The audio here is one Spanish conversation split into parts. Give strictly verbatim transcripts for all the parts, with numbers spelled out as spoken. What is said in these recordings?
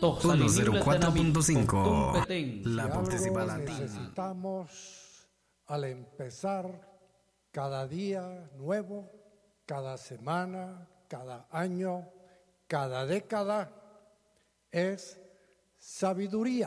ciento cuatro punto cinco. La Potestad Latina. Necesitamos al empezar cada día nuevo, cada semana, cada año, cada década, es sabiduría.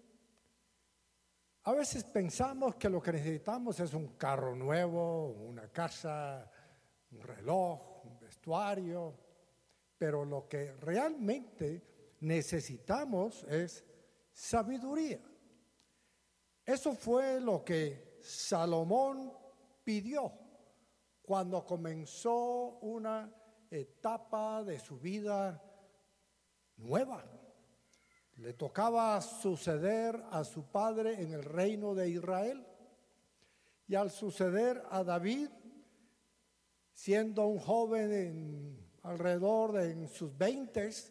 A veces pensamos que lo que necesitamos es un carro nuevo, una casa, un reloj, un vestuario, pero lo que realmente necesitamos es sabiduría. Eso fue lo que Salomón pidió cuando comenzó una etapa de su vida nueva. Le tocaba suceder a su padre en el reino de Israel, y al suceder a David, siendo un joven en, alrededor de en sus veintes,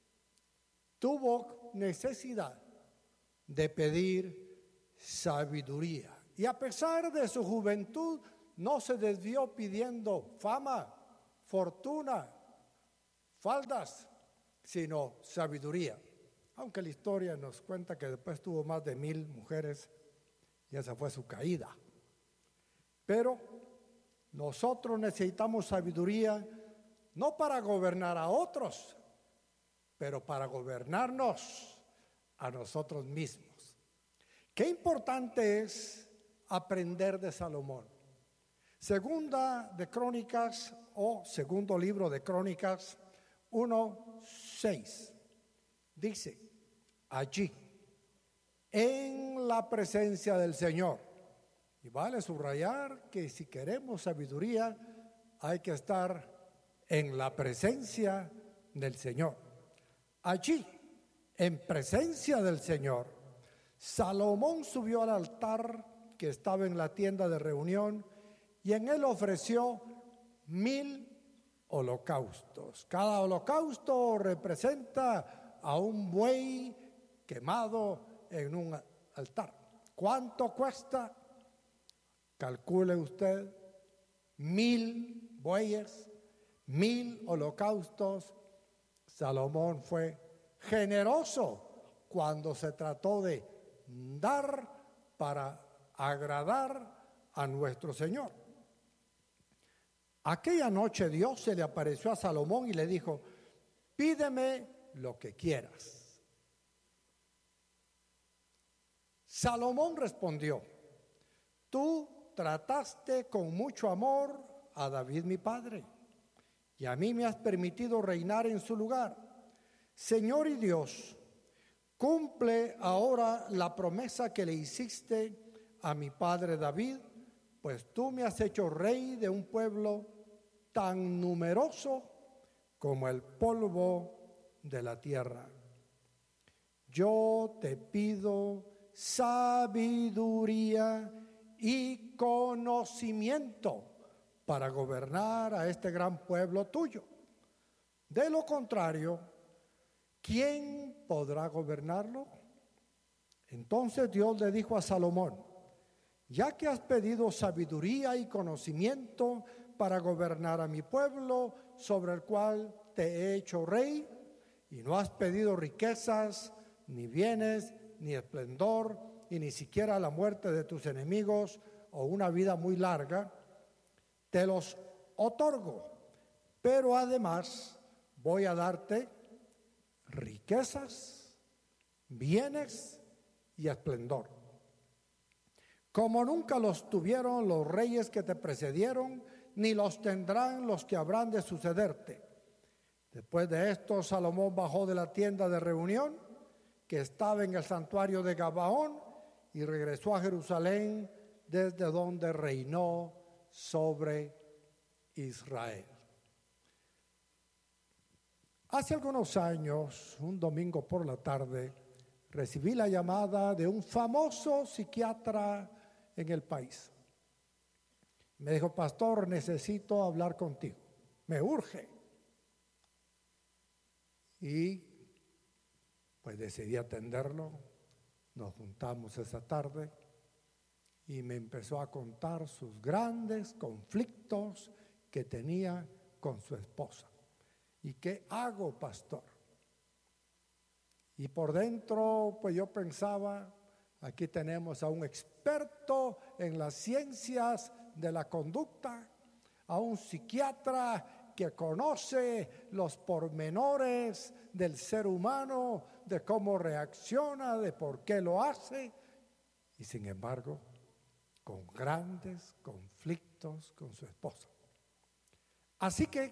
tuvo necesidad de pedir sabiduría. Y a pesar de su juventud, no se desvió pidiendo fama, fortuna, faldas, sino sabiduría. Aunque la historia nos cuenta que después tuvo más de mil mujeres y esa fue su caída. Pero nosotros necesitamos sabiduría no para gobernar a otros, pero para gobernarnos a nosotros mismos. Qué importante es aprender de Salomón. Segunda de Crónicas o segundo libro de Crónicas uno seis dice: allí, en la presencia del Señor. Y vale subrayar que si queremos sabiduría, hay que estar en la presencia del Señor. Allí, en presencia del Señor, Salomón subió al altar que estaba en la tienda de reunión y en él ofreció mil holocaustos. Cada holocausto representa a un buey quemado en un altar. ¿Cuánto cuesta? Calcule usted, mil bueyes, mil holocaustos. Salomón fue generoso cuando se trató de dar para agradar a nuestro Señor. Aquella noche Dios se le apareció a Salomón y le dijo: pídeme lo que quieras. Salomón respondió: tú trataste con mucho amor a David mi padre, y a mí me has permitido reinar en su lugar. Señor y Dios, cumple ahora la promesa que le hiciste a mi padre David, pues tú me has hecho rey de un pueblo tan numeroso como el polvo de la tierra. Yo te pido sabiduría y conocimiento para gobernar a este gran pueblo tuyo. De lo contrario, ¿quién podrá gobernarlo? Entonces Dios le dijo a Salomón: ya que has pedido sabiduría y conocimiento para gobernar a mi pueblo, sobre el cual te he hecho rey, y no has pedido riquezas, ni bienes, ni esplendor, y ni siquiera la muerte de tus enemigos o una vida muy larga, te los otorgo. Pero además voy a darte riquezas, bienes y esplendor, como nunca los tuvieron los reyes que te precedieron, ni los tendrán los que habrán de sucederte. Después de esto, Salomón bajó de la tienda de reunión que estaba en el santuario de Gabaón y regresó a Jerusalén, desde donde reinó sobre Israel. Hace algunos años, un domingo por la tarde, recibí la llamada de un famoso psiquiatra en el país. Me dijo: pastor, necesito hablar contigo, me urge. Y pues decidí atenderlo. Nos juntamos esa tarde y me empezó a contar sus grandes conflictos que tenía con su esposa. ¿Y qué hago, pastor? Y por dentro, pues yo pensaba, aquí tenemos a un experto en las ciencias de la conducta, a un psiquiatra que conoce los pormenores del ser humano, de cómo reacciona, de por qué lo hace, y sin embargo, con grandes conflictos con su esposa. Así que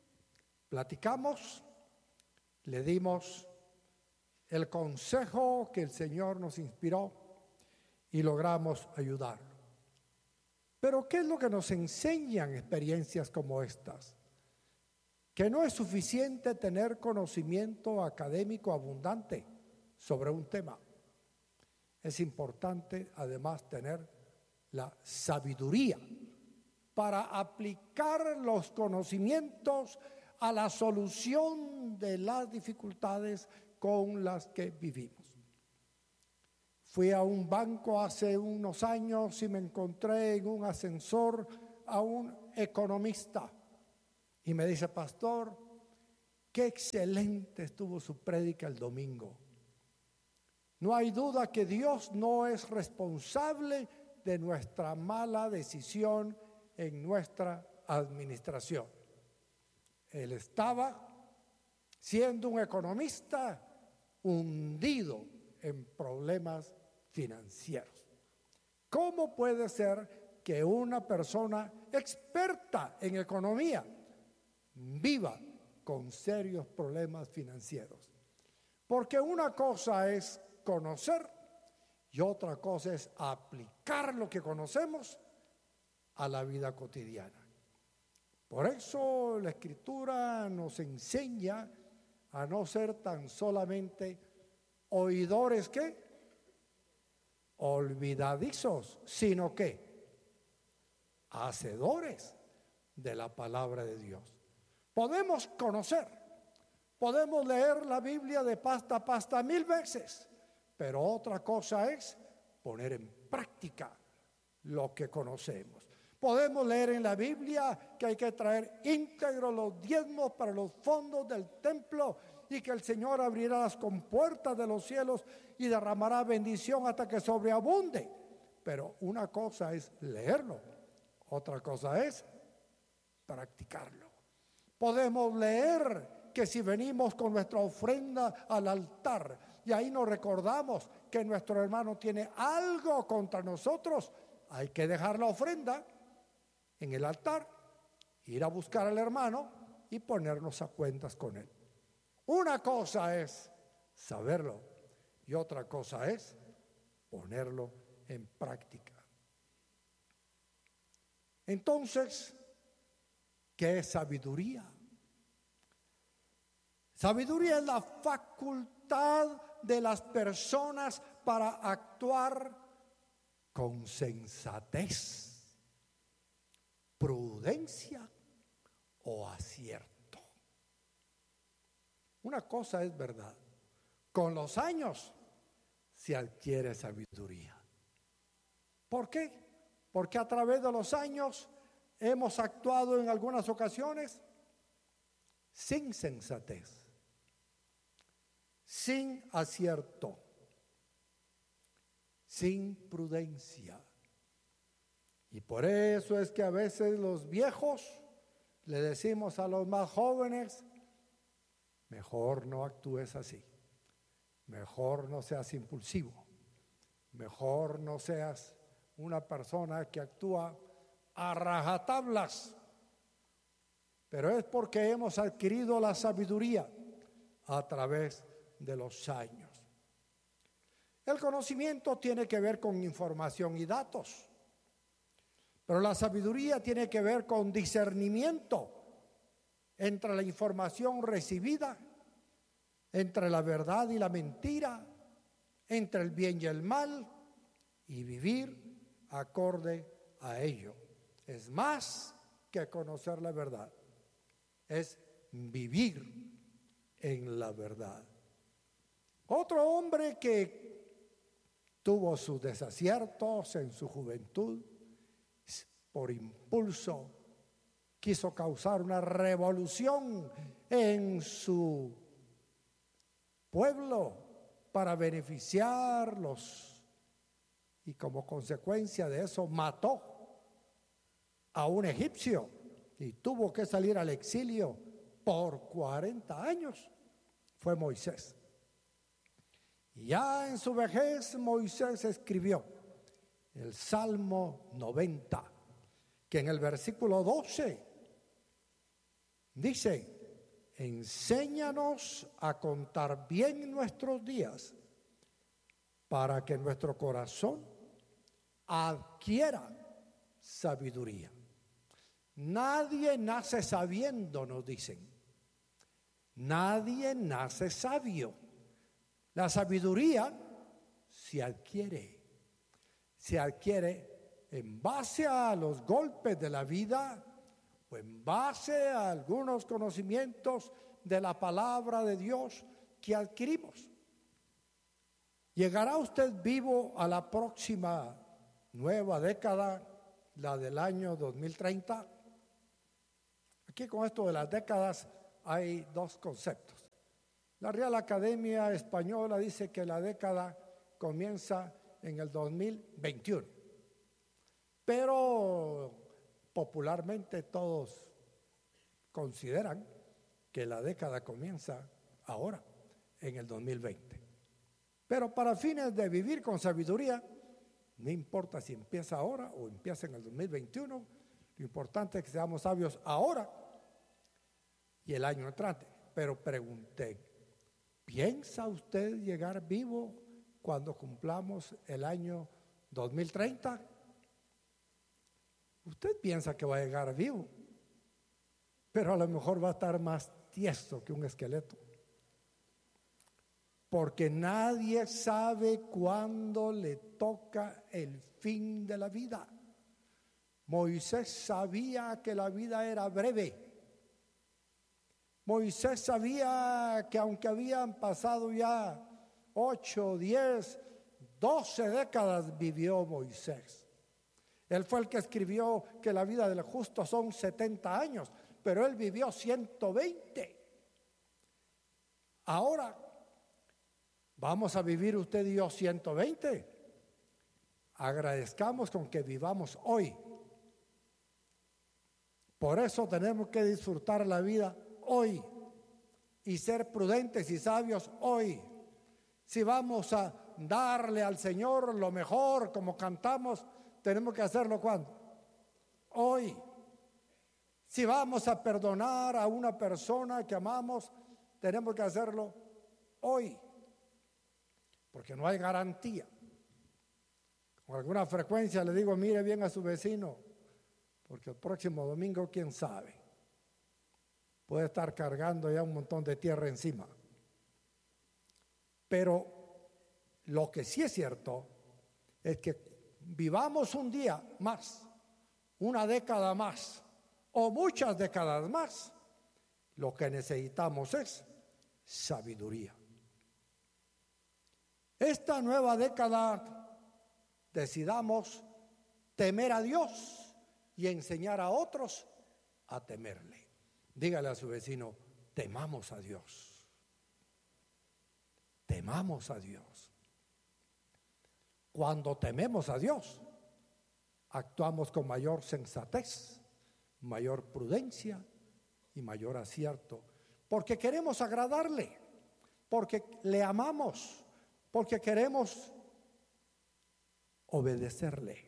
platicamos, le dimos el consejo que el Señor nos inspiró y logramos ayudarlo. Pero ¿qué es lo que nos enseñan experiencias como estas? Que no es suficiente tener conocimiento académico abundante sobre un tema. Es importante además tener la sabiduría para aplicar los conocimientos a la solución de las dificultades con las que vivimos. Fui a un banco hace unos años y me encontré en un ascensor a un economista y me dice: pastor, qué excelente estuvo su prédica el domingo. No hay duda que Dios no es responsable de nuestra mala decisión en nuestra administración. Él estaba, siendo un economista, hundido en problemas financieros. ¿Cómo puede ser que una persona experta en economía viva con serios problemas financieros? Porque una cosa es conocer y otra cosa es aplicar lo que conocemos a la vida cotidiana. Por eso la Escritura nos enseña a no ser tan solamente oidores que olvidadizos, sino que hacedores de la palabra de Dios. Podemos conocer, podemos leer la Biblia de pasta a pasta mil veces, pero otra cosa es poner en práctica lo que conocemos. Podemos leer en la Biblia que hay que traer íntegros los diezmos para los fondos del templo y que el Señor abrirá las compuertas de los cielos y derramará bendición hasta que sobreabunde. Pero una cosa es leerlo, otra cosa es practicarlo. Podemos leer que si venimos con nuestra ofrenda al altar y ahí nos recordamos que nuestro hermano tiene algo contra nosotros, hay que dejar la ofrenda en el altar, ir a buscar al hermano y ponernos a cuentas con él. Una cosa es saberlo y otra cosa es ponerlo en práctica. Entonces, ¿qué es sabiduría? Sabiduría es la facultad de las personas para actuar con sensatez, prudencia o acierto. Una cosa es verdad, con los años se adquiere sabiduría. ¿Por qué? Porque a través de los años hemos actuado en algunas ocasiones sin sensatez, sin acierto, sin prudencia. Y por eso es que a veces los viejos le decimos a los más jóvenes: mejor no actúes así, mejor no seas impulsivo, mejor no seas una persona que actúa a rajatablas. Pero es porque hemos adquirido la sabiduría a través de los años. El conocimiento tiene que ver con información y datos, pero la sabiduría tiene que ver con discernimiento entre la información recibida, entre la verdad y la mentira, entre el bien y el mal, y vivir acorde a ello. Es más que conocer la verdad, es vivir en la verdad. Otro hombre que tuvo sus desaciertos en su juventud, por impulso, quiso causar una revolución en su pueblo para beneficiarlos, y como consecuencia de eso mató a un egipcio y tuvo que salir al exilio por cuarenta años, fue Moisés. Y ya en su vejez Moisés escribió el Salmo noventa, que en el versículo doce dice: enséñanos a contar bien nuestros días para que nuestro corazón adquiera sabiduría. Nadie nace sabiendo, nos dicen. Nadie nace sabio. La sabiduría se adquiere. Se adquiere en base a los golpes de la vida o en base a algunos conocimientos de la palabra de Dios que adquirimos. ¿Llegará usted vivo a la próxima nueva década, la del año dos mil treinta? Aquí con esto de las décadas hay dos conceptos. La Real Academia Española dice que la década comienza en el dos mil veintiuno, pero popularmente todos consideran que la década comienza ahora, en el dos mil veinte. Pero para fines de vivir con sabiduría, no importa si empieza ahora o empieza en el dos mil veintiuno, lo importante es que seamos sabios ahora y el año entrante. Pero pregunté, ¿piensa usted llegar vivo cuando cumplamos el año dos mil treinta? Usted piensa que va a llegar vivo, pero a lo mejor va a estar más tieso que un esqueleto. Porque nadie sabe cuándo le toca el fin de la vida. Moisés sabía que la vida era breve. Moisés sabía que aunque habían pasado ya ocho, diez, doce décadas, vivió Moisés. Él fue el que escribió que la vida del justo son setenta años, pero él vivió ciento veinte. Ahora, ¿vamos a vivir usted y yo ciento veinte? Agradezcamos con que vivamos hoy. Por eso tenemos que disfrutar la vida hoy y ser prudentes y sabios hoy. Si vamos a darle al Señor lo mejor, como cantamos, tenemos que hacerlo ¿cuándo? Hoy. Si vamos a perdonar a una persona que amamos, tenemos que hacerlo hoy, porque no hay garantía. Con alguna frecuencia le digo, mire bien a su vecino, porque el próximo domingo, quién sabe, puede estar cargando ya un montón de tierra encima. Pero lo que sí es cierto es que vivamos un día más, una década más o muchas décadas más, lo que necesitamos es sabiduría. Esta nueva década decidamos temer a Dios y enseñar a otros a temerle. Dígale a su vecino, temamos a Dios. Temamos a Dios. Cuando tememos a Dios, actuamos con mayor sensatez, mayor prudencia y mayor acierto, porque queremos agradarle, porque le amamos, porque queremos obedecerle.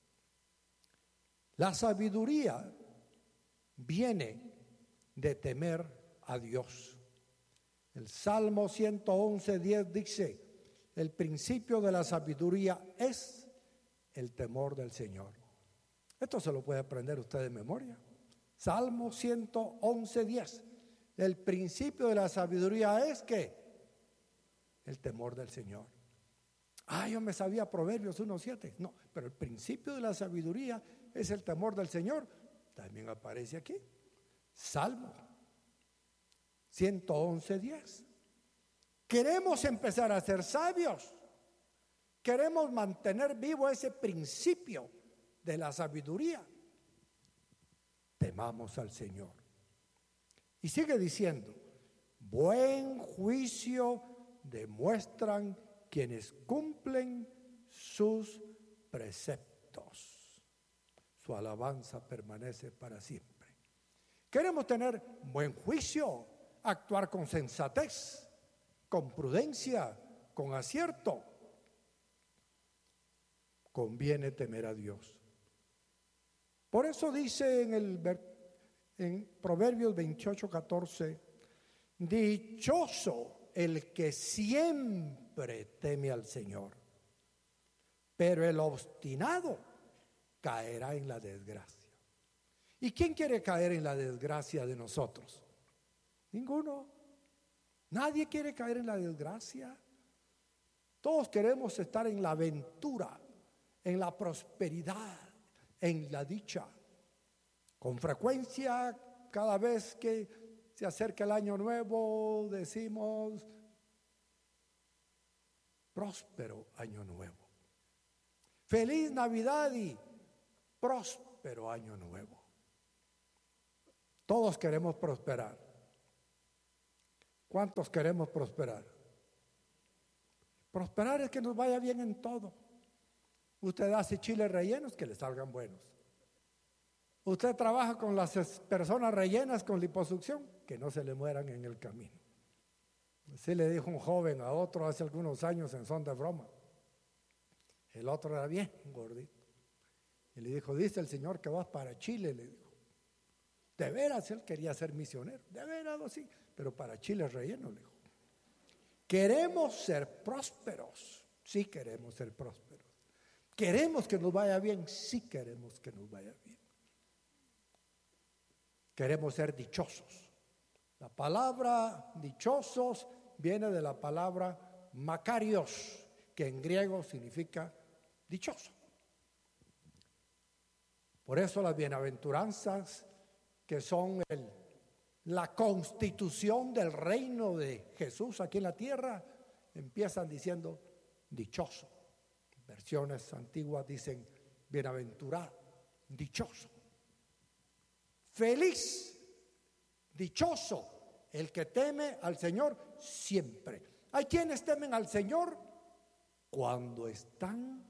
La sabiduría viene de temer a Dios. El Salmo ciento once, diez dice, el principio de la sabiduría es el temor del Señor. Esto se lo puede aprender usted de memoria. Salmo ciento once, diez. El principio de la sabiduría es que el temor del Señor. Ah, yo me sabía Proverbios uno, siete. No, pero el principio de la sabiduría es el temor del Señor. También aparece aquí. Salmo ciento once, diez. Queremos empezar a ser sabios. Queremos mantener vivo ese principio de la sabiduría. Temamos al Señor. Y sigue diciendo, buen juicio demuestran quienes cumplen sus preceptos. Su alabanza permanece para siempre. Queremos tener buen juicio, actuar con sensatez, con prudencia, con acierto. Conviene temer a Dios. Por eso dice en, el, en Proverbios veintiocho, catorce, dichoso el que siempre teme al Señor, pero el obstinado caerá en la desgracia. ¿Y quién quiere caer en la desgracia de nosotros? Ninguno. Nadie quiere caer en la desgracia. Todos queremos estar en la aventura, en la prosperidad, en la dicha. Con frecuencia, cada vez que se acerca el año nuevo, decimos próspero año nuevo. Feliz Navidad y próspero año nuevo. Todos queremos prosperar. ¿Cuántos queremos prosperar? Prosperar es que nos vaya bien en todo. Usted hace chiles rellenos, que le salgan buenos. Usted trabaja con las personas rellenas con liposucción, que no se le mueran en el camino. Así le dijo un joven a otro hace algunos años en son de broma. El otro era bien gordito. Y le dijo, dice el Señor que vas para Chile, le dijo. De veras, él quería ser misionero. De veras, sí, pero para Chile relleno, le dijo. Queremos ser prósperos. Sí queremos ser prósperos. ¿Queremos que nos vaya bien? Sí queremos que nos vaya bien. Queremos ser dichosos. La palabra dichosos viene de la palabra makarios, que en griego significa dichoso. Por eso las bienaventuranzas, que son el, la constitución del reino de Jesús aquí en la tierra, empiezan diciendo dichoso. Versiones antiguas dicen bienaventurado, dichoso. Feliz, dichoso, el que teme al Señor siempre. Hay quienes temen al Señor cuando están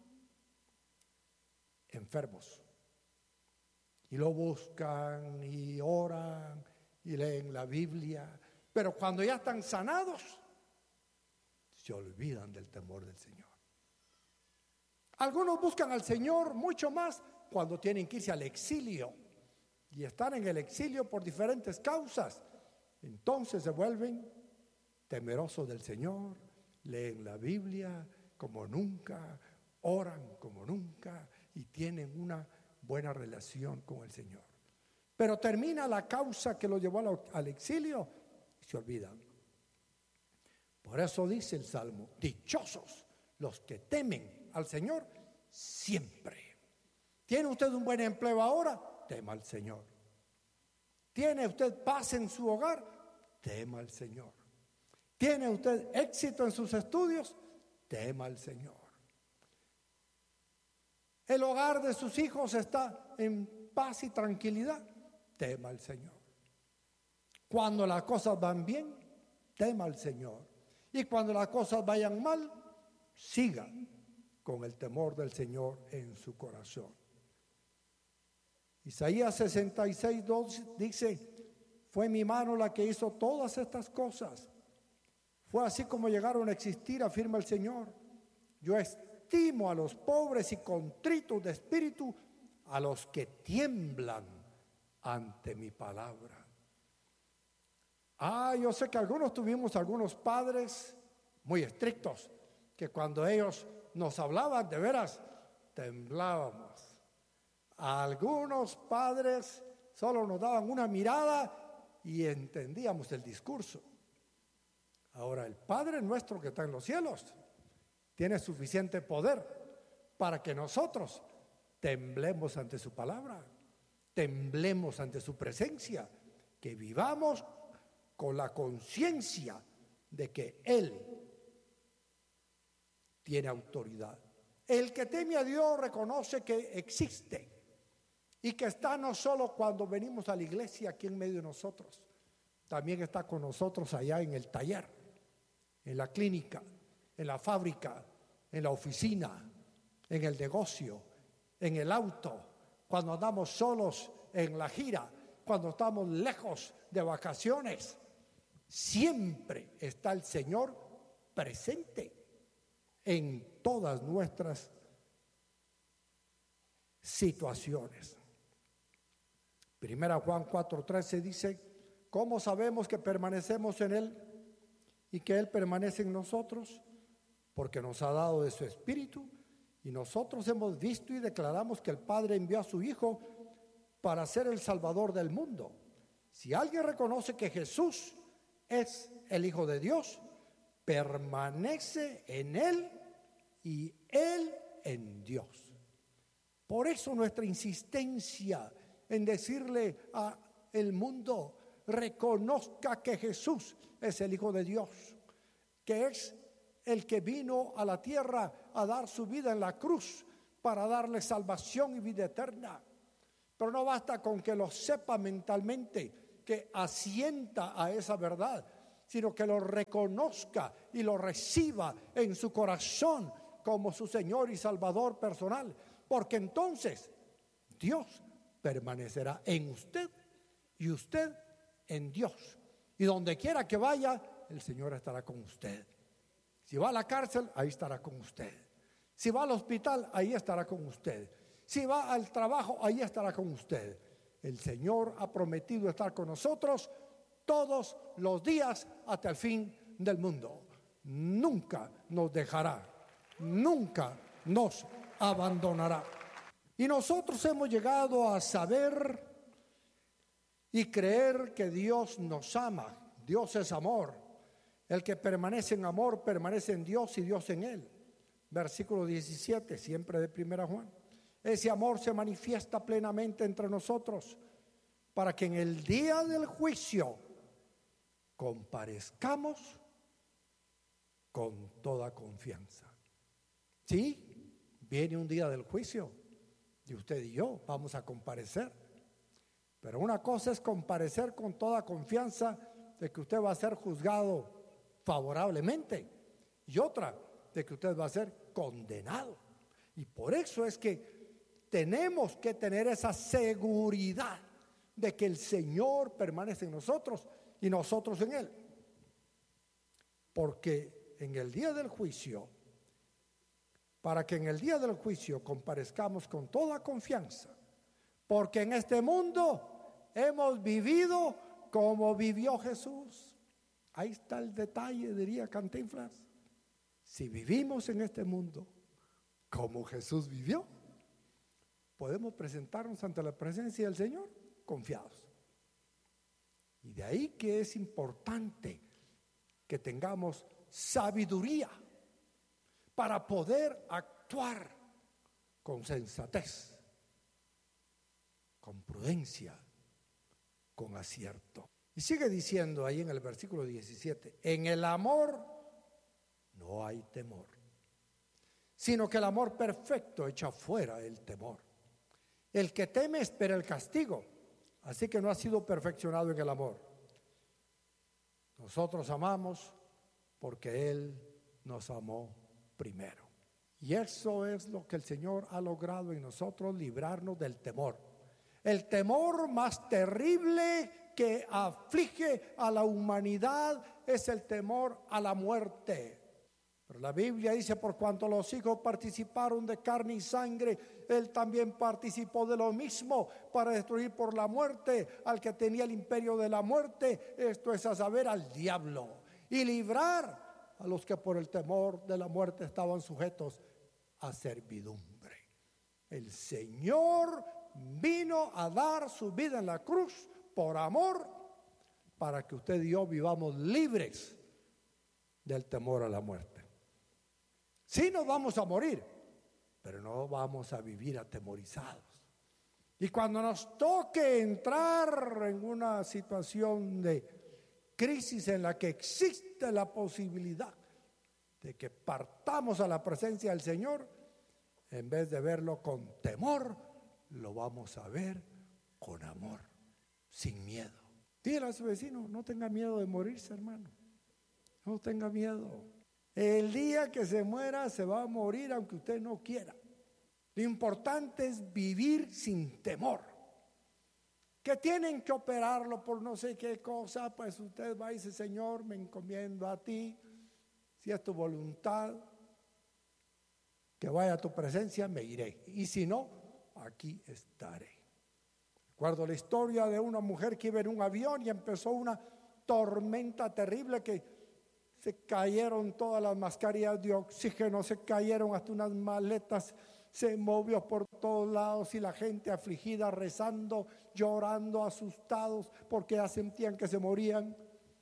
enfermos y lo buscan y oran y leen la Biblia, pero cuando ya están sanados se olvidan del temor del Señor. Algunos buscan al Señor mucho más cuando tienen que irse al exilio y están en el exilio por diferentes causas. Entonces se vuelven temerosos del Señor, leen la Biblia como nunca, oran como nunca y tienen una buena relación con el Señor. Pero termina la causa que lo llevó al exilio y se olvidan. Por eso dice el Salmo, dichosos los que temen al Señor siempre. ¿Tiene usted un buen empleo ahora? Tema al Señor. ¿Tiene usted paz en su hogar? Tema al Señor. ¿Tiene usted éxito en sus estudios? Tema al Señor. ¿El hogar de sus hijos está en paz y tranquilidad? Tema al Señor. Cuando las cosas van bien, tema al Señor. Y cuando las cosas vayan mal, siga con el temor del Señor en su corazón. Isaías sesenta y seis, dos dice, fue mi mano la que hizo todas estas cosas. Fue así como llegaron a existir, afirma el Señor. Yo estimo a los pobres y contritos de espíritu, a los que tiemblan ante mi palabra. Ah, yo sé que algunos tuvimos algunos padres muy estrictos, que cuando ellos nos hablaban, de veras, temblábamos. A algunos padres solo nos daban una mirada y entendíamos el discurso. Ahora, el Padre nuestro que está en los cielos tiene suficiente poder para que nosotros temblemos ante su palabra, temblemos ante su presencia, que vivamos con la conciencia de que Él tiene autoridad. El que teme a Dios reconoce que existe y que está no solo cuando venimos a la iglesia aquí en medio de nosotros, también está con nosotros allá en el taller, en la clínica, en la fábrica, en la oficina, en el negocio, en el auto, cuando andamos solos en la gira, cuando estamos lejos de vacaciones. Siempre está el Señor presente en todas nuestras situaciones. Primera Juan cuatro trece dice: ¿cómo sabemos que permanecemos en Él y que Él permanece en nosotros? Porque nos ha dado de su Espíritu, y nosotros hemos visto y declaramos que el Padre envió a su Hijo para ser el Salvador del mundo. Si alguien reconoce que Jesús es el Hijo de Dios, permanece en Él y Él en Dios. Por eso nuestra insistencia en decirle al mundo: reconozca que Jesús es el Hijo de Dios, que es el que vino a la tierra a dar su vida en la cruz para darle salvación y vida eterna. Pero no basta con que lo sepa mentalmente, que asienta a esa verdad, sino que lo reconozca y lo reciba en su corazón como su Señor y Salvador personal, porque entonces Dios permanecerá en usted y usted en Dios, y donde quiera que vaya, el Señor estará con usted. Si va a la cárcel, ahí estará con usted. Si va al hospital, ahí estará con usted. Si va al trabajo, ahí estará con usted. El Señor ha prometido estar con nosotros todos los días hasta el fin del mundo. Nunca nos dejará, nunca nos abandonará. Y nosotros hemos llegado a saber y creer que Dios nos ama. Dios es amor. El que permanece en amor permanece en Dios y Dios en él. Versículo diecisiete, siempre de Primera Juan. Ese amor se manifiesta plenamente entre nosotros para que en el día del juicio comparezcamos con toda confianza. Sí, viene un día del juicio y usted y yo vamos a comparecer. Pero una cosa es comparecer con toda confianza de que usted va a ser juzgado favorablemente, y otra de que usted va a ser condenado. Y por eso es que tenemos que tener esa seguridad de que el Señor permanece en nosotros y nosotros en Él. Porque en el día del juicio, para que en el día del juicio comparezcamos con toda confianza, porque en este mundo hemos vivido como vivió Jesús. Ahí está el detalle, diría Cantinflas. Si vivimos en este mundo como Jesús vivió, podemos presentarnos ante la presencia del Señor confiados. Y de ahí que es importante que tengamos sabiduría para poder actuar con sensatez, con prudencia, con acierto. Y sigue diciendo ahí en el versículo diecisiete: en el amor no hay temor, sino que el amor perfecto echa fuera el temor. El que teme espera el castigo, así que no ha sido perfeccionado en el amor. Nosotros amamos porque Él nos amó primero. Y eso es lo que el Señor ha logrado en nosotros, librarnos del temor. El temor más terrible que aflige a la humanidad es el temor a la muerte. Pero la Biblia dice: por cuanto los hijos participaron de carne y sangre, Él también participó de lo mismo para destruir por la muerte al que tenía el imperio de la muerte, esto es a saber, al diablo, y librar a los que por el temor de la muerte estaban sujetos a servidumbre. El Señor vino a dar su vida en la cruz por amor, para que usted y yo vivamos libres del temor a la muerte. Sí nos vamos a morir, pero no vamos a vivir atemorizados. Y cuando nos toque entrar en una situación de crisis en la que existe la posibilidad de que partamos a la presencia del Señor, en vez de verlo con temor, lo vamos a ver con amor, sin miedo. Dígale a su vecino: no tenga miedo de morirse, hermano. No tenga miedo. El día que se muera se va a morir aunque usted no quiera. Lo importante es vivir sin temor. Que tienen que operarlo por no sé qué cosa, pues usted va y dice: Señor, me encomiendo a ti, si es tu voluntad, que vaya a tu presencia, me iré, y si no, aquí estaré. Recuerdo la historia de una mujer que iba en un avión y empezó una tormenta terrible, que se cayeron todas las mascarillas de oxígeno, se cayeron hasta unas maletas, se movió por todos lados y la gente afligida, rezando, llorando, asustados porque ya sentían que se morían.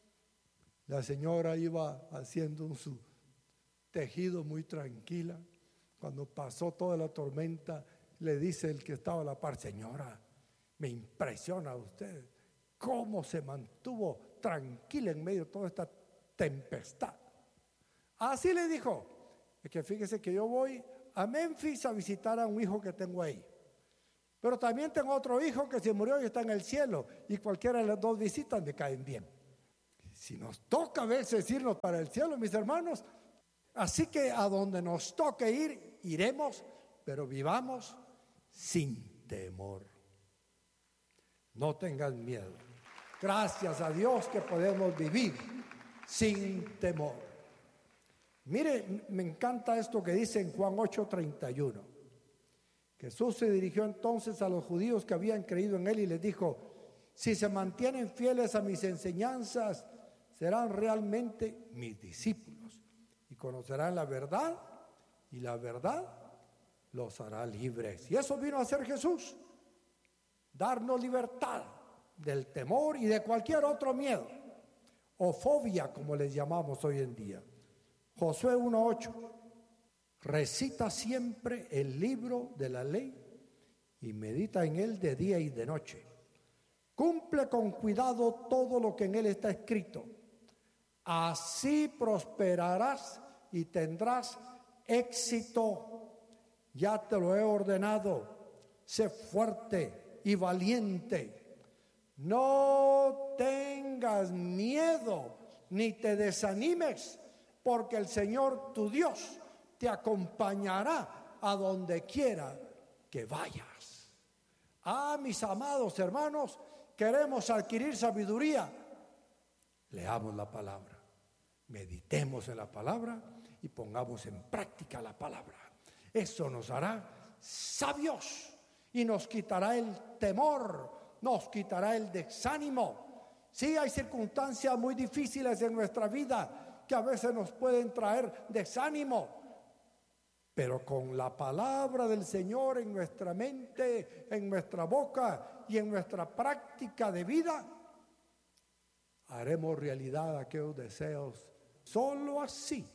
La señora iba haciendo su tejido muy tranquila. Cuando pasó toda la tormenta, le dice el que estaba a la par: señora, me impresiona usted cómo se mantuvo tranquila en medio de toda esta tempestad. Así le dijo: es que fíjese que yo voy a Memphis a visitar a un hijo que tengo ahí, pero también tengo otro hijo que se murió y está en el cielo, y cualquiera de las dos visitas me caen bien. Si nos toca a veces irnos para el cielo, mis hermanos, así que a donde nos toque ir, iremos, pero vivamos sin temor. No tengan miedo. Gracias a Dios que podemos vivir sin temor. Mire, me encanta esto que dice en Juan ocho treinta y uno. Jesús se dirigió entonces a los judíos que habían creído en él y les dijo: si se mantienen fieles a mis enseñanzas, serán realmente mis discípulos y conocerán la verdad, y la verdad los hará libres. Y eso vino a hacer Jesús: darnos libertad del temor y de cualquier otro miedo o fobia, como les llamamos hoy en día. Josué uno ocho: recita siempre el libro de la ley y medita en él de día y de noche. Cumple con cuidado todo lo que en él está escrito. Así prosperarás y tendrás éxito. Ya te lo he ordenado. Sé fuerte y valiente. No tengas miedo ni te desanimes, porque el Señor tu Dios te acompañará a donde quiera que vayas. Ah, mis amados hermanos, queremos adquirir sabiduría. Leamos la palabra, meditemos en la palabra y pongamos en práctica la palabra. Eso nos hará sabios y nos quitará el temor, nos quitará el desánimo. Sí, hay circunstancias muy difíciles en nuestra vida que a veces nos pueden traer desánimo, pero con la palabra del Señor en nuestra mente, en nuestra boca y en nuestra práctica de vida, haremos realidad aquellos deseos. Solo así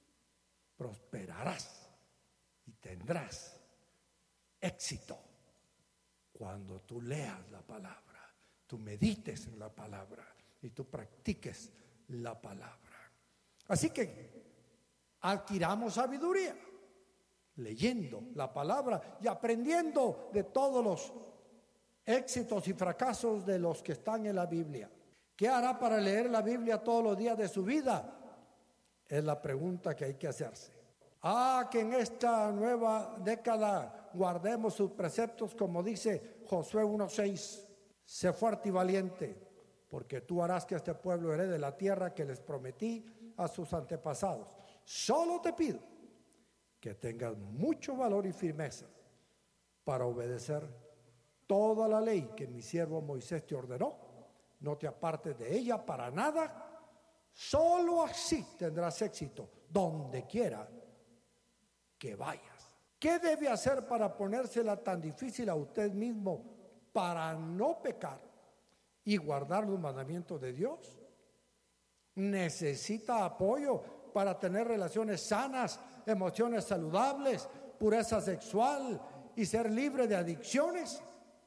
prosperarás y tendrás éxito. Cuando tú leas la palabra, tú medites en la palabra y tú practiques la palabra. Así que adquiramos sabiduría, leyendo la palabra y aprendiendo de todos los éxitos y fracasos de los que están en la Biblia. ¿Qué hará para leer la Biblia todos los días de su vida? Es la pregunta que hay que hacerse. Ah, que en esta nueva década guardemos sus preceptos, como dice Josué uno seis. Sé fuerte y valiente, porque tú harás que este pueblo herede la tierra que les prometí a sus antepasados. Solo te pido que tengas mucho valor y firmeza para obedecer toda la ley que mi siervo Moisés te ordenó. No te apartes de ella para nada. Solo así tendrás éxito donde quiera que vayas. ¿Qué debe hacer para ponérsela tan difícil a usted mismo para no pecar y guardar los mandamientos de Dios? Necesita apoyo para tener relaciones sanas, emociones saludables, pureza sexual y ser libre de adicciones.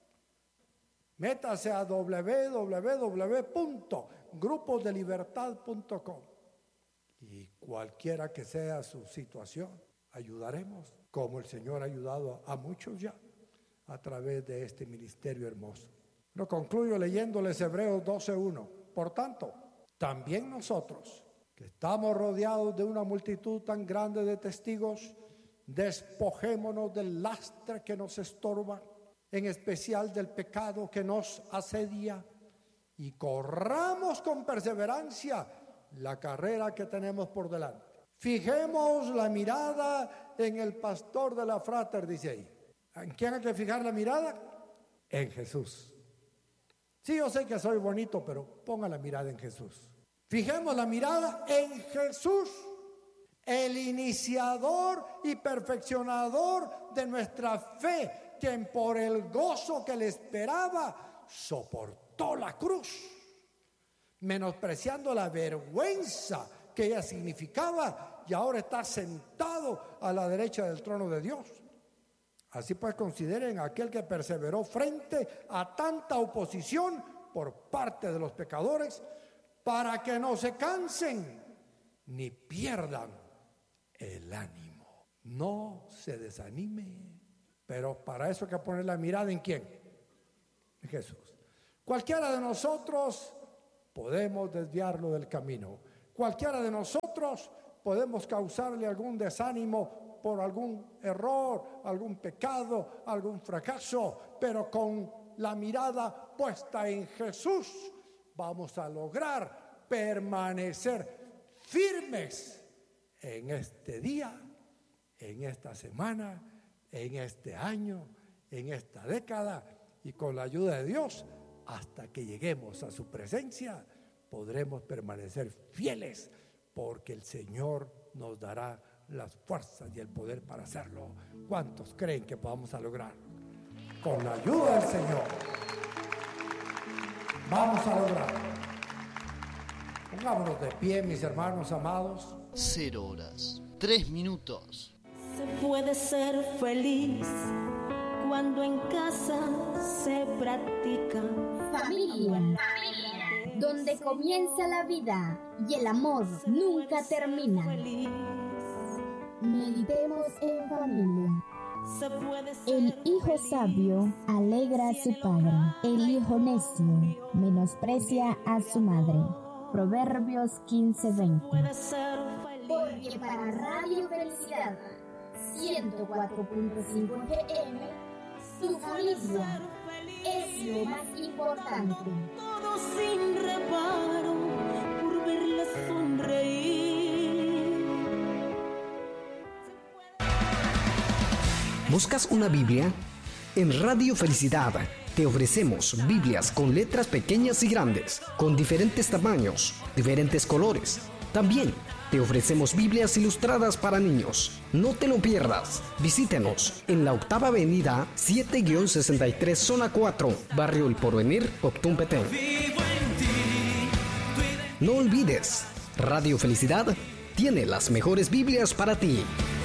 Métase a doble u doble u doble u punto grupos de libertad punto com y cualquiera que sea su situación, ayudaremos, como el Señor ha ayudado a, a muchos ya a través de este ministerio hermoso. Lo concluyo leyéndoles Hebreos doce uno. Por tanto, también nosotros, que estamos rodeados de una multitud tan grande de testigos, despojémonos del lastre que nos estorba, en especial del pecado que nos asedia, y corramos con perseverancia la carrera que tenemos por delante. Fijemos la mirada en el pastor de la Frater, dice ahí. ¿En quién hay que fijar la mirada? En Jesús. Sí, yo sé que soy bonito, pero ponga la mirada en Jesús. Fijemos la mirada en Jesús, el iniciador y perfeccionador de nuestra fe, quien por el gozo que le esperaba soportó la cruz, menospreciando la vergüenza que ella significaba, y ahora está sentado a la derecha del trono de Dios. Así pues, consideren a aquel que perseveró frente a tanta oposición por parte de los pecadores, para que no se cansen ni pierdan el ánimo. No se desanime, pero para eso hay que poner la mirada ¿en quién? En Jesús. Cualquiera de nosotros podemos desviarlo del camino. Cualquiera de nosotros podemos causarle algún desánimo por algún error, algún pecado, algún fracaso, pero con la mirada puesta en Jesús vamos a lograr permanecer firmes en este día, en esta semana, en este año, en esta década, y con la ayuda de Dios, hasta que lleguemos a su presencia, podremos permanecer fieles, porque el Señor nos dará las fuerzas y el poder para hacerlo. ¿Cuántos creen que podamos lograr? Con la ayuda del Señor vamos a lograr. Pongámonos de pie, mis hermanos amados. Cero horas, tres minutos. Se puede ser feliz cuando en casa se practica familia, donde comienza la vida y el amor nunca termina. Meditemos en familia. El hijo sabio alegra a su padre, el hijo necio menosprecia a su madre. Proverbios quince veinte. Porque para Radio Felicidad ciento cuatro punto cinco F M, su familia es lo más importante. Todo sin reparo por verla sonreír. ¿Buscas una Biblia? En Radio Felicidad te ofrecemos Biblias con letras pequeñas y grandes, con diferentes tamaños, diferentes colores. También te ofrecemos Biblias ilustradas para niños. No te lo pierdas. Visítenos en la octava avenida siete sesenta y tres, zona cuatro, barrio El Porvenir, Octún Petén. No olvides, Radio Felicidad tiene las mejores Biblias para ti.